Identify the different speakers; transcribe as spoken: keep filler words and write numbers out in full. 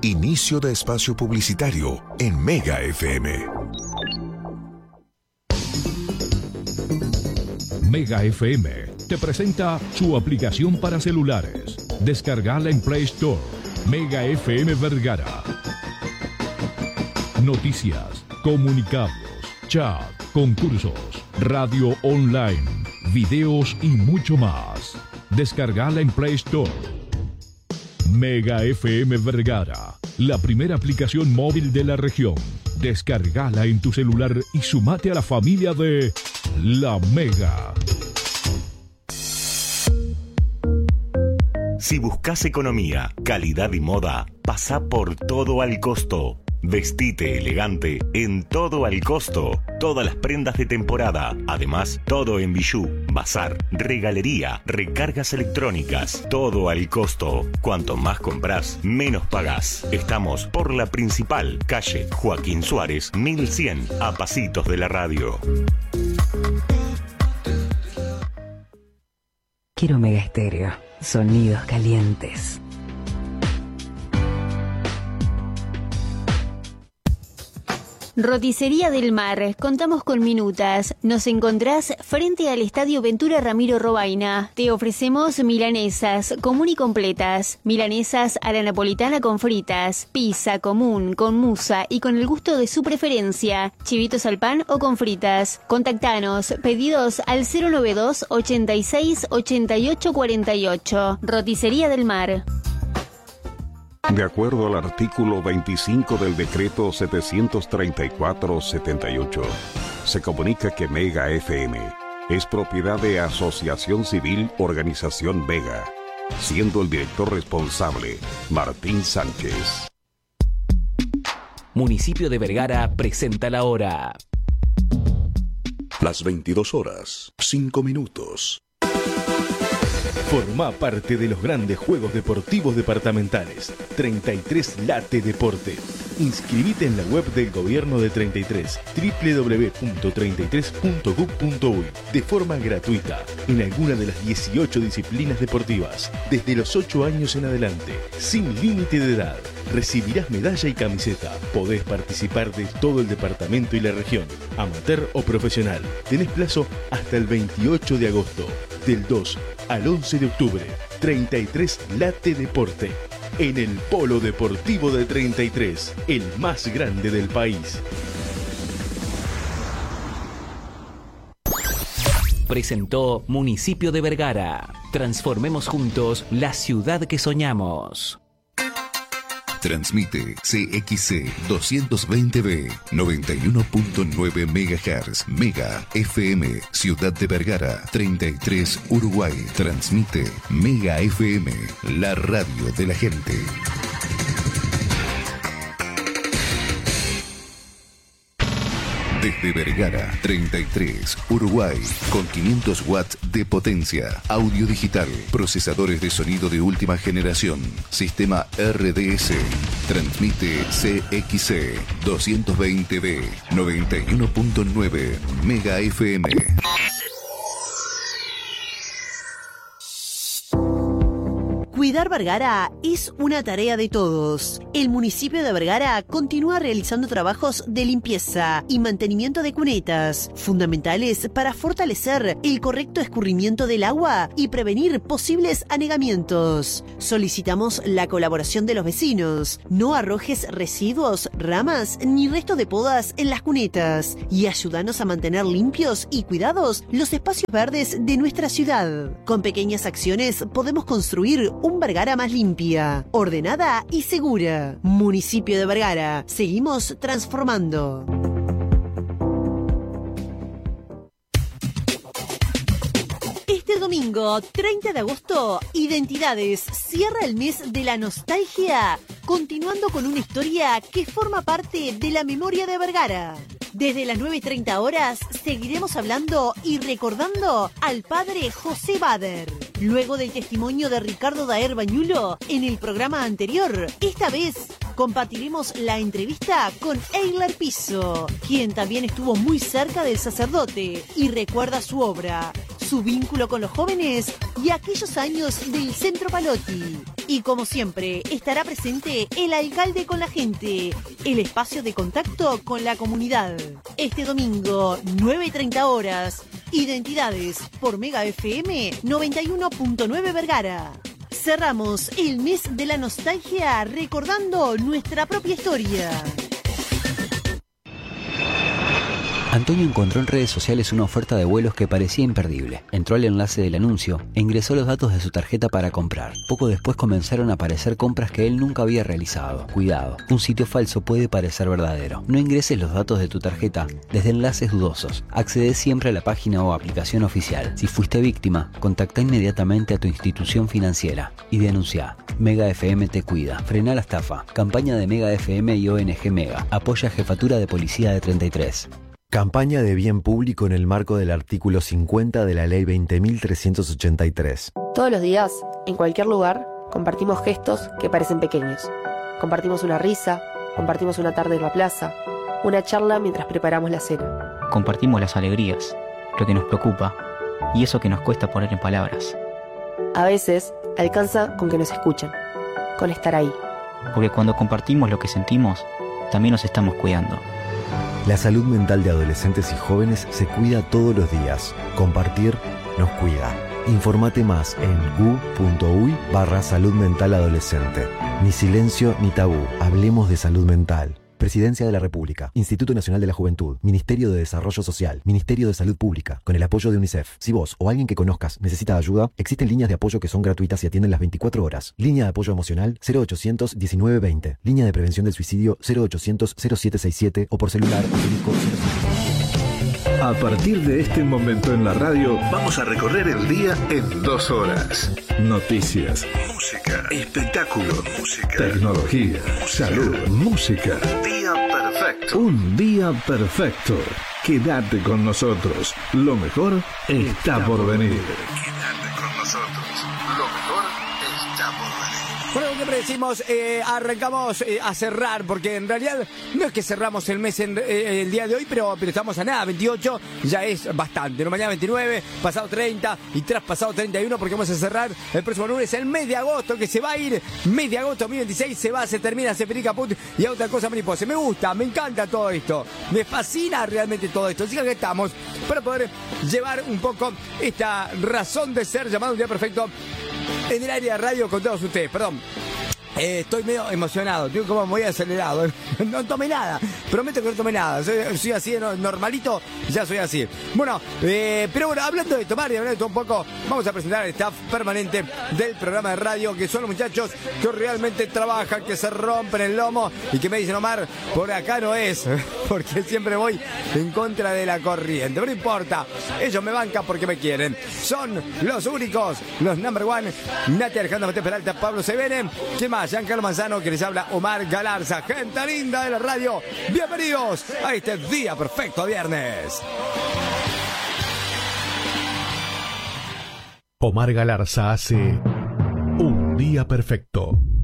Speaker 1: Inicio de espacio publicitario en Mega F M.
Speaker 2: Mega F M te presenta su aplicación para celulares. Descargala en Play Store. Mega F M Vergara. Noticias, comunicados, chat, concursos, radio online, videos y mucho más. Descargala en Play Store. Mega F M Vergara, la primera aplicación móvil de la región. Descargala en tu celular y sumate a la familia de La Mega.
Speaker 3: Si buscas economía, calidad y moda, pasa por Todo al Costo. Vestite elegante en Todo al Costo. Todas las prendas de temporada. Además, todo en bijú, bazar, regalería, recargas electrónicas. Todo al costo. Cuanto más compras, menos pagás. Estamos por la principal, calle Joaquín Suárez, mil cien, a pasitos de la radio.
Speaker 4: Quiero Mega Estéreo. Sonidos calientes.
Speaker 5: Roticería del Mar. Contamos con minutas. Nos encontrás frente al Estadio Ventura Ramiro Robaina. Te ofrecemos milanesas común y completas. Milanesas a la napolitana con fritas. Pizza común, con musa y con el gusto de su preferencia. Chivitos al pan o con fritas. Contactanos. Pedidos al cero noventa y dos, ochenta y seis, ochenta y ocho cuarenta y ocho. Roticería del Mar.
Speaker 6: De acuerdo al artículo veinticinco del decreto setecientos treinta y cuatro setenta y ocho, se comunica que Mega F M es propiedad de Asociación Civil Organización Mega, siendo el director responsable Martín Sánchez.
Speaker 7: Municipio de Vergara presenta la hora.
Speaker 1: Las veintidós horas, cinco minutos.
Speaker 8: Forma parte de los grandes juegos deportivos departamentales. treinta y tres Late Deporte. Inscribite en la web del Gobierno de treinta y tres, doble u doble u doble u punto treinta y tres punto gob punto uy, de forma gratuita, en alguna de las dieciocho disciplinas deportivas, desde los ocho años en adelante, sin límite de edad. Recibirás medalla y camiseta. Podés participar de todo el departamento y la región, amateur o profesional. Tenés plazo hasta el veintiocho de agosto. Del dos al once de octubre, treinta y tres Late Deporte, en el Polo Deportivo de treinta y tres, el más grande del país.
Speaker 7: Presentó Municipio de Vergara. Transformemos juntos la ciudad que soñamos.
Speaker 1: Transmite C X C doscientos veinte B, noventa y uno punto nueve megahertz, Mega F M, Ciudad de Vergara, treinta y tres, Uruguay. Transmite Mega F M, la radio de la gente. Desde Vergara, treinta y tres, Uruguay, con quinientos watts de potencia, audio digital, procesadores de sonido de última generación, sistema R D S, transmite C X C doscientos veinte B, noventa y uno punto nueve Mega F M.
Speaker 9: Cuidar Vergara es una tarea de todos. El municipio de Vergara continúa realizando trabajos de limpieza y mantenimiento de cunetas, fundamentales para fortalecer el correcto escurrimiento del agua y prevenir posibles anegamientos. Solicitamos la colaboración de los vecinos. No arrojes residuos, ramas ni restos de podas en las cunetas y ayúdanos a mantener limpios y cuidados los espacios verdes de nuestra ciudad. Con pequeñas acciones podemos construir un Vergara más limpia, ordenada y segura. Municipio de Vergara. Seguimos transformando. Este domingo, treinta de agosto, Identidades cierra el mes de la nostalgia, continuando con una historia que forma parte de la memoria de Vergara. Desde las nueve y treinta horas seguiremos hablando y recordando al padre José Bader. Luego del testimonio de Ricardo Daer Bañulo en el programa anterior, esta vez compartiremos la entrevista con Eiler Piso, quien también estuvo muy cerca del sacerdote y recuerda su obra. su vínculo con los jóvenes y aquellos años del Centro Palotti. Y como siempre, estará presente el alcalde con la gente, el espacio de contacto con la comunidad. Este domingo, nueve y treinta horas, Identidades por Mega F M noventa y uno punto nueve Vergara. Cerramos el mes de la nostalgia recordando nuestra propia historia.
Speaker 10: Antonio encontró en redes sociales una oferta de vuelos que parecía imperdible. Entró al enlace del anuncio e ingresó los datos de su tarjeta para comprar. Poco después comenzaron a aparecer compras que él nunca había realizado. Cuidado, un sitio falso puede parecer verdadero. No ingreses los datos de tu tarjeta desde enlaces dudosos. Accede siempre a la página o aplicación oficial. Si fuiste víctima, contacta inmediatamente a tu institución financiera y denuncia. Mega F M te cuida. Frena la estafa. Campaña de Mega F M y O N G Mega. Apoya Jefatura de Policía de treinta y tres.
Speaker 11: Campaña de bien público en el marco del artículo cincuenta de la Ley veinte mil trescientos ochenta y tres.
Speaker 12: Todos los días, en cualquier lugar, compartimos gestos que parecen pequeños. Compartimos una risa, compartimos una tarde en la plaza, una charla mientras preparamos la cena.
Speaker 13: Compartimos las alegrías, lo que nos preocupa y eso que nos cuesta poner en palabras.
Speaker 12: A veces, alcanza con que nos escuchen, con estar ahí.
Speaker 13: Porque cuando compartimos lo que sentimos, también nos estamos cuidando.
Speaker 11: La salud mental de adolescentes y jóvenes se cuida todos los días. Compartir nos cuida. Informate más en gu.uy barra salud mental adolescente. Ni silencio ni tabú. Hablemos de salud mental. Presidencia de la República, Instituto Nacional de la Juventud, Ministerio de Desarrollo Social, Ministerio de Salud Pública, con el apoyo de UNICEF. Si vos o alguien que conozcas necesita ayuda, existen líneas de apoyo que son gratuitas y atienden las veinticuatro horas. Línea de apoyo emocional cero ochocientos diecinueve veinte. Línea de prevención del suicidio cero ochocientos cero siete sesenta y siete o por celular o
Speaker 14: A partir de este momento en la radio, vamos a recorrer el día en dos horas. Noticias, música, espectáculo, música, tecnología, música, salud, música. Día perfecto. Un día perfecto. Quédate con nosotros. Lo mejor está por venir. Quédate con nosotros. Lo mejor está por venir.
Speaker 15: Bueno, siempre decimos, eh, arrancamos eh, a cerrar, porque en realidad no es que cerramos el mes en, eh, el día de hoy, pero, pero estamos a nada, veintiocho, ya es bastante, ¿no? Mañana veintinueve, pasado treinta y tras pasado treinta y uno, porque vamos a cerrar el próximo lunes el mes de agosto, que se va a ir, mes de agosto dos mil veintiséis, se va, se termina, se perica put y a otra cosa mariposa. Me gusta, me encanta todo esto, me fascina realmente todo esto, así que aquí estamos para poder llevar un poco esta razón de ser llamado Un Día Perfecto en el área de radio con todos ustedes. Perdón, eh, estoy medio emocionado, estoy como muy acelerado. No tomé nada, prometo que no tomé nada. Soy, soy así de no, normalito, ya soy así. Bueno, eh, pero bueno, hablando de tomar y hablando de todo un poco, vamos a presentar al staff permanente del programa de radio, que son los muchachos que realmente trabajan, que se rompen el lomo y que me dicen: Omar, por acá no es, porque siempre voy en contra de la corriente. Pero no importa, ellos me bancan porque me quieren. Son los únicos, los number one. Nati Alejandra, Matías Peralta, Pablo Sevene. ¿Qué más? Giancarlo Manzano, que les habla Omar Galarza. Gente linda de la radio, bienvenidos a este día perfecto viernes.
Speaker 2: Omar Galarza hace Un Día Perfecto.